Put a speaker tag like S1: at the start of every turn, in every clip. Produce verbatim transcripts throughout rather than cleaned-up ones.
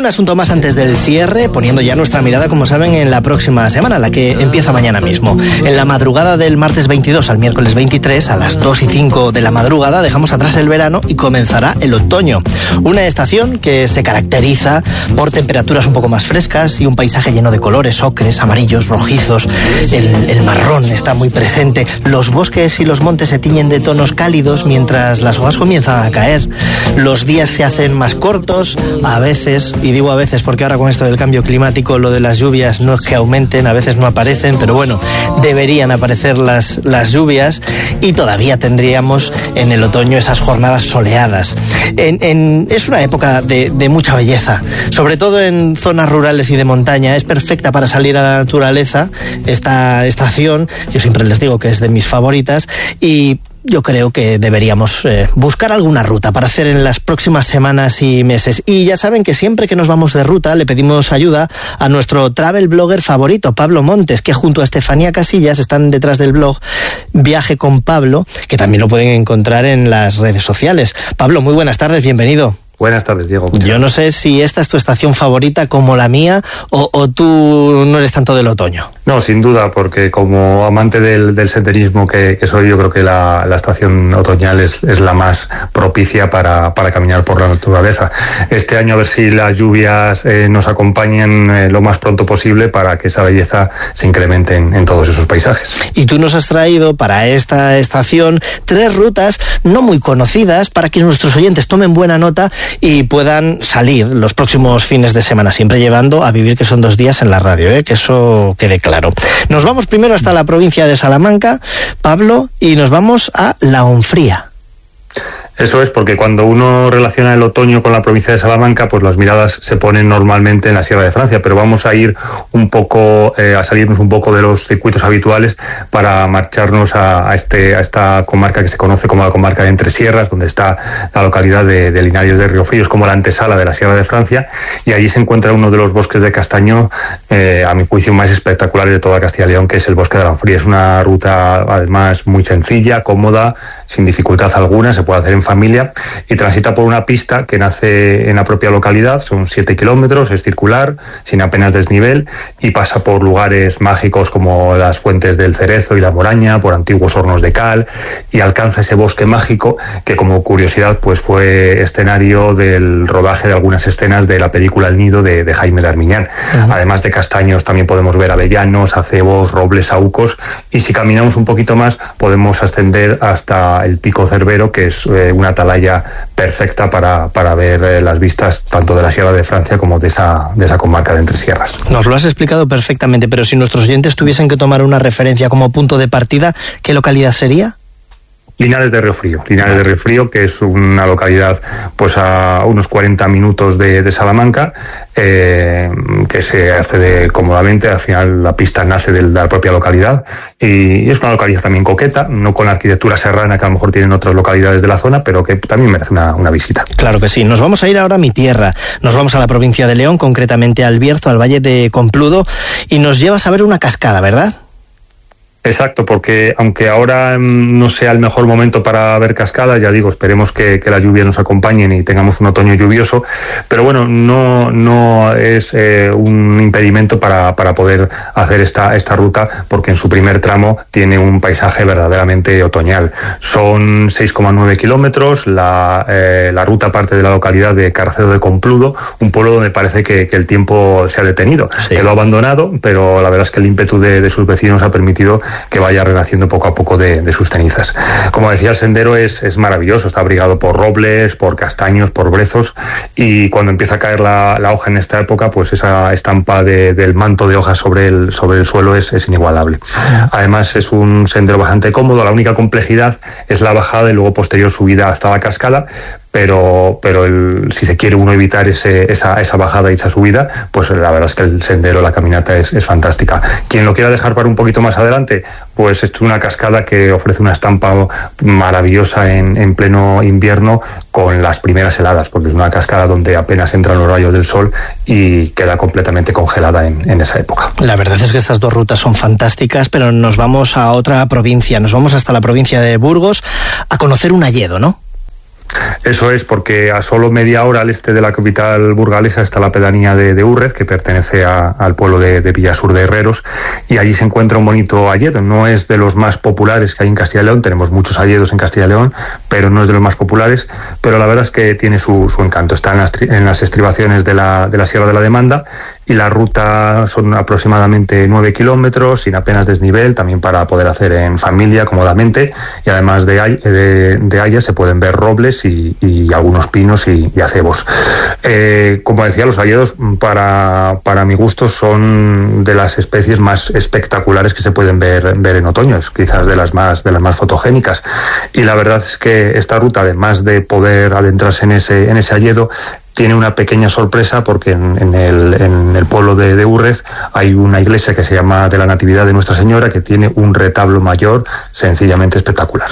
S1: asunto más antes del cierre, poniendo ya nuestra mirada, como saben, en la próxima semana, la que empieza mañana mismo. En la madrugada del martes veintidós al miércoles veintitrés, a las dos y cinco de la madrugada, dejamos atrás el verano y comenzará el otoño. Una estación que se caracteriza por temperaturas un poco más frescas y un paisaje lleno de colores, ocres, amarillos, rojizos. El, el marrón está muy presente. Los bosques y los montes se tiñen de tonos cálidos mientras las hojas comienzan a caer. Los días se hacen más cortos, a veces, y digo a veces porque ahora con esto del cambio climático lo de las lluvias no es que aumenten, a veces no aparecen, pero bueno, deberían aparecer las, las lluvias, y todavía tendríamos en el otoño esas jornadas soleadas. En, en, es una época de, de mucha belleza, sobre todo en zonas rurales y de montaña. Es perfecta para salir a la naturaleza esta estación. Yo siempre les digo que es de mis favoritas, y yo creo que deberíamos eh, buscar alguna ruta para hacer en las próximas semanas y meses. Y ya saben que siempre que nos vamos de ruta le pedimos ayuda a nuestro travel blogger favorito, Pablo Montes, que junto a Estefanía Casillas están detrás del blog Viaje con Pablo, que también lo pueden encontrar en las redes sociales. Pablo, muy buenas tardes, bienvenido.
S2: Buenas tardes, Diego.
S1: Yo no sé si esta es tu estación favorita como la mía, o, o tú no eres tanto del otoño.
S2: No, sin duda, porque como amante del, del senderismo que, que soy, yo creo que la, la estación otoñal es, es la más propicia para, para caminar por la naturaleza. Este año a ver si las lluvias eh, nos acompañan eh, lo más pronto posible para que esa belleza se incremente en, en todos esos paisajes.
S1: Y tú nos has traído para esta estación tres rutas no muy conocidas para que nuestros oyentes tomen buena nota y puedan salir los próximos fines de semana, siempre llevando a vivir que son dos días en la radio, ¿eh? Que eso quede claro. Nos vamos primero hasta la provincia de Salamanca, Pablo, y nos vamos a La Onfría.
S2: Eso es, porque cuando uno relaciona el otoño con la provincia de Salamanca, pues las miradas se ponen normalmente en la Sierra de Francia, pero vamos a ir un poco, eh, a salirnos un poco de los circuitos habituales para marcharnos a, a, este, a esta comarca que se conoce como la comarca de Entre Sierras, donde está la localidad de, de Linares de Riofrío, es como la antesala de la Sierra de Francia, y allí se encuentra uno de los bosques de castaño, eh, a mi juicio, más espectaculares de toda Castilla y León, que es el bosque de la Onfría. Es una ruta, además, muy sencilla, cómoda, sin dificultad alguna, se puede hacer en familia, y transita por una pista que nace en la propia localidad. Son siete kilómetros, es circular, sin apenas desnivel, y pasa por lugares mágicos como las Fuentes del Cerezo y la Moraña, por antiguos hornos de cal, y alcanza ese bosque mágico que, como curiosidad, pues fue escenario del rodaje de algunas escenas de la película El Nido de, de Jaime de Armiñán. Uh-huh. Además de castaños también podemos ver avellanos, acebos, robles, saúcos, y si caminamos un poquito más podemos ascender hasta el Pico Cervero, que es eh, una atalaya perfecta para, para ver eh, las vistas tanto de la Sierra de Francia como de esa, de esa comarca de Entre Sierras.
S1: Nos lo has explicado perfectamente, pero si nuestros oyentes tuviesen que tomar una referencia como punto de partida, ¿qué localidad sería?
S2: Linares de Riofrío, Linares de Riofrío, que es una localidad pues a unos cuarenta minutos de, de Salamanca, eh, que se accede cómodamente. Al final la pista nace de la propia localidad, y es una localidad también coqueta, no con la arquitectura serrana que a lo mejor tienen otras localidades de la zona, pero que también merece una, una visita.
S1: Claro que sí. Nos vamos a ir ahora a mi tierra, nos vamos a la provincia de León, concretamente al Bierzo, al Valle de Compludo, y nos llevas a ver una cascada, ¿verdad?
S2: Exacto, porque aunque ahora no sea el mejor momento para ver cascadas, ya digo, esperemos que, que las lluvias nos acompañen y tengamos un otoño lluvioso, pero bueno, no, no es eh, un impedimento para, para poder hacer esta, esta ruta, porque en su primer tramo tiene un paisaje verdaderamente otoñal. Son seis coma nueve kilómetros, la, eh, la ruta parte de la localidad de Carcedo de Compludo, un pueblo donde parece que, que el tiempo se ha detenido. Sí. Quedó abandonado, pero la verdad es que el ímpetu de, de sus vecinos ha permitido que vaya renaciendo poco a poco de, de sus cenizas. Como decía, el sendero es, es maravilloso, está abrigado por robles, por castaños, por brezos, y cuando empieza a caer la, la hoja en esta época, pues esa estampa de, del manto de hojas sobre el, sobre el suelo es, es inigualable. Además es un sendero bastante cómodo, la única complejidad es la bajada y luego posterior subida hasta la cascada, pero pero el, si se quiere uno evitar ese, esa, esa bajada y esa subida, pues la verdad es que el sendero, la caminata es, es fantástica. Quien lo quiera dejar para un poquito más adelante, pues es una cascada que ofrece una estampa maravillosa en, en pleno invierno con las primeras heladas, porque es una cascada donde apenas entran los rayos del sol y queda completamente congelada en, en esa época.
S1: La verdad es que estas dos rutas son fantásticas, pero nos vamos a otra provincia, nos vamos hasta la provincia de Burgos a conocer un hayedo, ¿no?
S2: Eso es, porque a solo media hora al este de la capital burgalesa está la pedanía de, de Úrrez, que pertenece a, al pueblo de, de Villasur de Herreros, y allí se encuentra un bonito hayedo. No es de los más populares que hay en Castilla y León, tenemos muchos hayedos en Castilla y León, pero no es de los más populares, pero la verdad es que tiene su, su encanto. Está en las, en las estribaciones de la, de la Sierra de la Demanda, y la ruta son aproximadamente nueve kilómetros, sin apenas desnivel, también para poder hacer en familia cómodamente, y además de, de, de hayas se pueden ver robles y, y algunos pinos y, y acebos. Eh, como decía, los hayedos para, para mi gusto son de las especies más espectaculares que se pueden ver, ver en otoño, es quizás de las más de las más fotogénicas, y la verdad es que esta ruta, además de poder adentrarse en ese, en ese hayedo, tiene una pequeña sorpresa, porque en, en, el, en el pueblo de, de Úrrez hay una iglesia que se llama de la Natividad de Nuestra Señora, que tiene un retablo mayor sencillamente espectacular.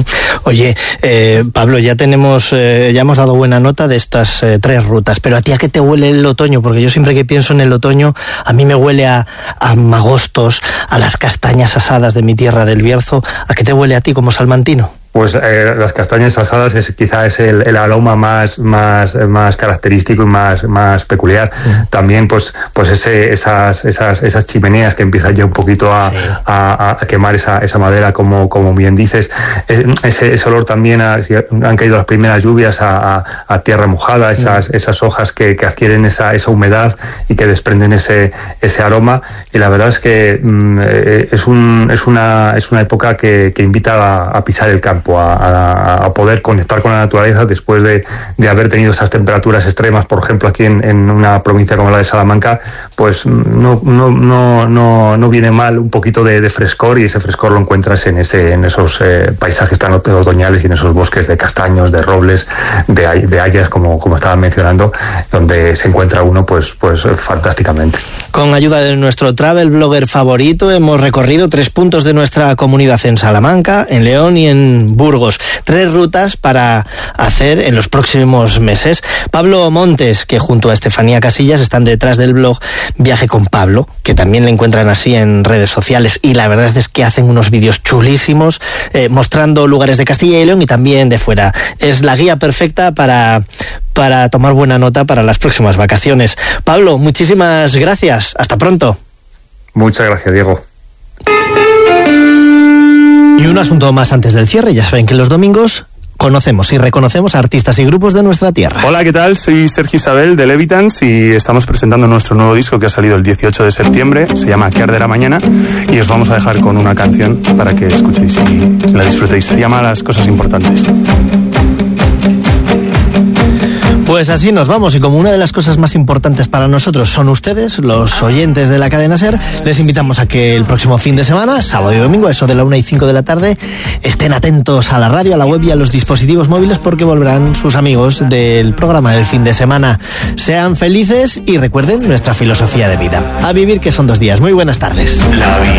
S1: Oye, eh, Pablo, ya tenemos, eh, ya hemos dado buena nota de estas eh, tres rutas, pero ¿a ti a qué te huele el otoño? Porque yo siempre que pienso en el otoño, a mí me huele a, a magostos, a las castañas asadas de mi tierra del Bierzo. ¿A qué te huele a ti como salmantino?
S2: Pues eh, las castañas asadas es quizá es el, el aroma más más más característico y más más peculiar. Uh-huh. También pues pues ese esas esas esas chimeneas que empiezan ya un poquito a, sí. a, a quemar esa esa madera, como como bien dices. Ese, ese olor también a, si han caído las primeras lluvias a, a, a tierra mojada, esas uh-huh. esas hojas que, que adquieren esa esa humedad y que desprenden ese ese aroma. Y la verdad es que mm, es un es una es una época que, que invita a, a pisar el campo. A, a, a poder conectar con la naturaleza después de, de haber tenido esas temperaturas extremas, por ejemplo aquí en, en una provincia como la de Salamanca, pues no no no no, no viene mal un poquito de, de frescor, y ese frescor lo encuentras en ese en esos eh, paisajes tan otoñales y en esos bosques de castaños, de robles, de, de hayas, como como estaban mencionando, donde se encuentra uno pues pues fantásticamente.
S1: Con ayuda de nuestro travel blogger favorito hemos recorrido tres puntos de nuestra comunidad en Salamanca, en León y en Burgos. Tres rutas para hacer en los próximos meses. Pablo Montes, que junto a Estefanía Casillas están detrás del blog Viaje con Pablo, que también le encuentran así en redes sociales, y la verdad es que hacen unos vídeos chulísimos eh, mostrando lugares de Castilla y León y también de fuera. Es la guía perfecta para, para tomar buena nota para las próximas vacaciones. Pablo, muchísimas gracias. Hasta pronto.
S2: Muchas gracias, Diego.
S1: Y un asunto más antes del cierre. Ya saben que los domingos conocemos y reconocemos a artistas y grupos de nuestra tierra.
S3: Hola, ¿qué tal? Soy Sergi Isabel de Levitans y estamos presentando nuestro nuevo disco que ha salido el dieciocho de septiembre. Se llama Que arde la mañana, y os vamos a dejar con una canción para que escuchéis y la disfrutéis. Se llama Las cosas importantes.
S1: Pues así nos vamos, y como una de las cosas más importantes para nosotros son ustedes, los oyentes de la cadena SER, les invitamos a que el próximo fin de semana, sábado y domingo, a eso de la una y cinco de la tarde, estén atentos a la radio, a la web y a los dispositivos móviles, porque volverán sus amigos del programa del fin de semana. Sean felices y recuerden nuestra filosofía de vida. A vivir, que son dos días. Muy buenas tardes.